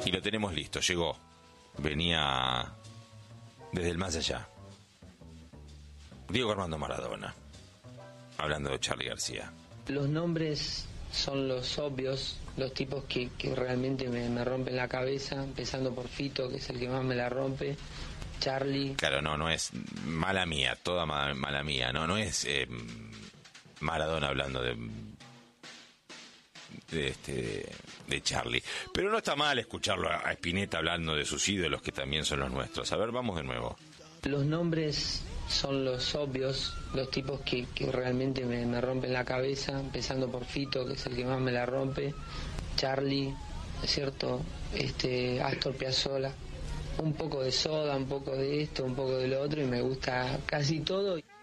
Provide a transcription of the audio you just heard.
Y lo tenemos listo, llegó. Venía desde el más allá. Diego Armando Maradona, hablando de Charly García. Los nombres son los obvios, los tipos que realmente me rompen la cabeza, empezando por Fito, que es el que más me la rompe, Charly. Claro, no es mala mía, toda mala mía, no es Maradona hablando de Charly. Pero no está mal escucharlo a Spinetta hablando de sus ídolos, que también son los nuestros. A ver, vamos de nuevo. Los nombres son los obvios, los tipos que realmente me rompen la cabeza, empezando por Fito, que es el que más me la rompe, Charly, ¿es cierto? Astor Piazzolla, un poco de Soda, un poco de esto, un poco de lo otro, y me gusta casi todo.